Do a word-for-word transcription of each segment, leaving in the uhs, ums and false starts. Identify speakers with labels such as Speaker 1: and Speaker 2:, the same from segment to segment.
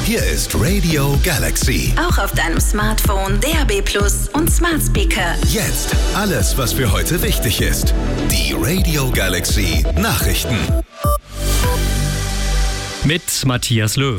Speaker 1: Hier ist Radio Galaxy.
Speaker 2: Auch auf deinem Smartphone, D A B plus und Smart Speaker.
Speaker 1: Jetzt alles, was für heute wichtig ist. Die Radio Galaxy Nachrichten.
Speaker 3: Mit Matthias Löw.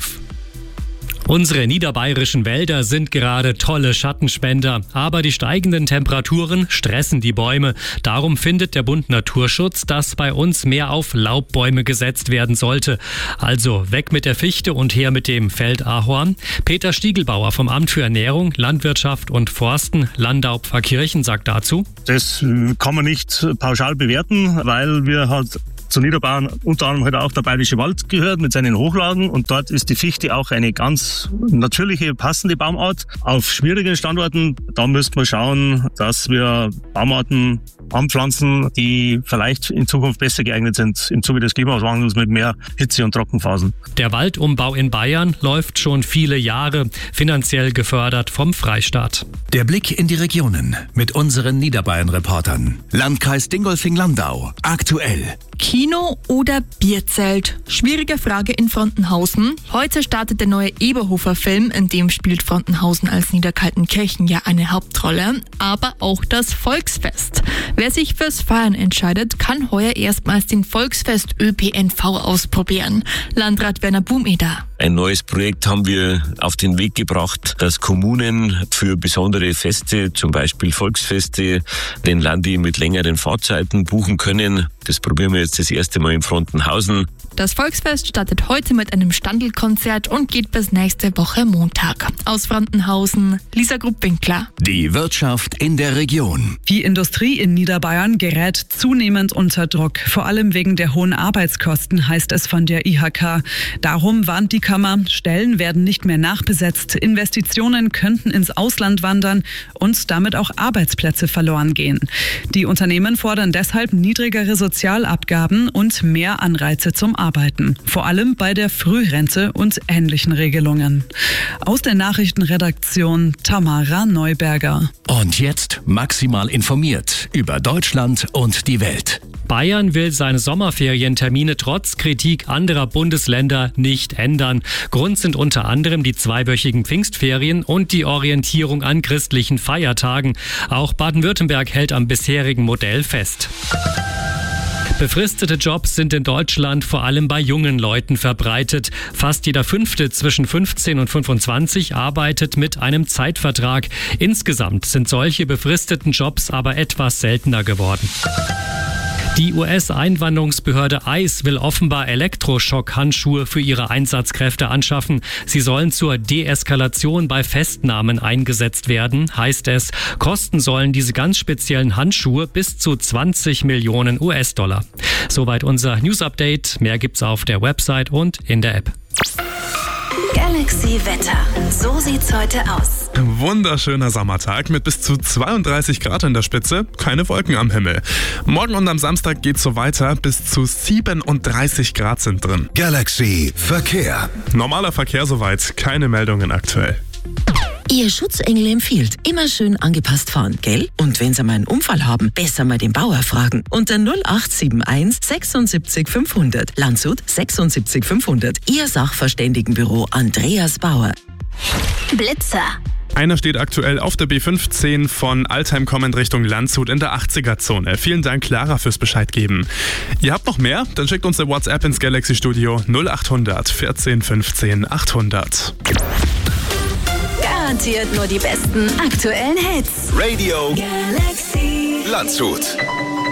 Speaker 3: Unsere niederbayerischen Wälder sind gerade tolle Schattenspender, aber die steigenden Temperaturen stressen die Bäume. Darum findet der Bund Naturschutz, dass bei uns mehr auf Laubbäume gesetzt werden sollte. Also weg mit der Fichte und her mit dem Feldahorn. Peter Stiegelbauer vom Amt für Ernährung, Landwirtschaft und Forsten, Landau-Pfarrkirchen, sagt dazu:
Speaker 4: Das kann man nicht pauschal bewerten, weil wir halt zu Niederbayern unter anderem halt auch der Bayerische Wald gehört mit seinen Hochlagen, und dort ist die Fichte auch eine ganz natürliche, passende Baumart. Auf schwierigen Standorten, da müsste man schauen, dass wir Baumarten anpflanzen, die vielleicht in Zukunft besser geeignet sind im Zuge des Klimawandels mit mehr Hitze- und Trockenphasen.
Speaker 3: Der Waldumbau in Bayern läuft schon viele Jahre, finanziell gefördert vom Freistaat.
Speaker 1: Der Blick in die Regionen mit unseren Niederbayern-Reportern. Landkreis Dingolfing-Landau, aktuell.
Speaker 5: Kino oder Bierzelt? Schwierige Frage in Frontenhausen. Heute startet der neue Eberhofer-Film, in dem spielt Frontenhausen als Niederkaltenkirchen ja eine Hauptrolle, aber auch das Volksfest. Wer sich fürs Feiern entscheidet, kann heuer erstmals den Volksfest Ö P N V ausprobieren. Landrat Werner Bumeder.
Speaker 6: Ein neues Projekt haben wir auf den Weg gebracht, dass Kommunen für besondere Feste, zum Beispiel Volksfeste, den Landi mit längeren Fahrzeiten buchen können. Das probieren wir jetzt das erste Mal in Frontenhausen.
Speaker 5: Das Volksfest startet heute mit einem Standelkonzert und geht bis nächste Woche Montag. Aus Frontenhausen, Lisa Grupp-Winkler.
Speaker 1: Die Wirtschaft in der Region.
Speaker 7: Die Industrie in Niederbayern gerät zunehmend unter Druck, vor allem wegen der hohen Arbeitskosten, heißt es von der I H K. Darum warnt die Kammer, Stellen werden nicht mehr nachbesetzt, Investitionen könnten ins Ausland wandern und damit auch Arbeitsplätze verloren gehen. Die Unternehmen fordern deshalb niedrigere Sozialabgaben und mehr Anreize zum Arbeiten, vor allem bei der Frührente und ähnlichen Regelungen. Aus der Nachrichtenredaktion Tamara Neuberger.
Speaker 1: Und jetzt maximal informiert über Deutschland und die Welt.
Speaker 3: Bayern will seine Sommerferientermine trotz Kritik anderer Bundesländer nicht ändern. Grund sind unter anderem die zweiwöchigen Pfingstferien und die Orientierung an christlichen Feiertagen. Auch Baden-Württemberg hält am bisherigen Modell fest. Befristete Jobs sind in Deutschland vor allem bei jungen Leuten verbreitet. Fast jeder Fünfte zwischen fünfzehn und fünfundzwanzig arbeitet mit einem Zeitvertrag. Insgesamt sind solche befristeten Jobs aber etwas seltener geworden. Die U S-Einwanderungsbehörde I C E will offenbar Elektroschock-Handschuhe für ihre Einsatzkräfte anschaffen. Sie sollen zur Deeskalation bei Festnahmen eingesetzt werden, heißt es. Kosten sollen diese ganz speziellen Handschuhe bis zu zwanzig Millionen U S-Dollar. Soweit unser News-Update. Mehr gibt's auf der Website und in der App.
Speaker 2: Galaxy Wetter. So sieht's heute aus.
Speaker 8: Wunderschöner Sommertag mit bis zu zweiunddreißig Grad in der Spitze, keine Wolken am Himmel. Morgen und am Samstag geht's so weiter, bis zu siebenunddreißig Grad sind drin.
Speaker 1: Galaxy Verkehr.
Speaker 8: Normaler Verkehr soweit, keine Meldungen aktuell.
Speaker 9: Ihr Schutzengel empfiehlt, immer schön angepasst fahren, gell? Und wenn Sie mal einen Unfall haben, besser mal den Bauer fragen. Unter null acht sieben eins sechsundsiebzig fünfhundert. Landshut sechsundsiebzig fünfhundert. Ihr Sachverständigenbüro Andreas Bauer.
Speaker 2: Blitzer.
Speaker 8: Einer steht aktuell auf der B fünfzehn von Altheim kommend Richtung Landshut in der achtziger-Zone. Vielen Dank, Clara, fürs Bescheid geben. Ihr habt noch mehr? Dann schickt uns eine WhatsApp ins Galaxy-Studio null achthundert vierzehn fünfzehn achthundert.
Speaker 2: Garantiert nur die besten aktuellen Hits.
Speaker 1: Radio
Speaker 2: Galaxy
Speaker 1: Landshut.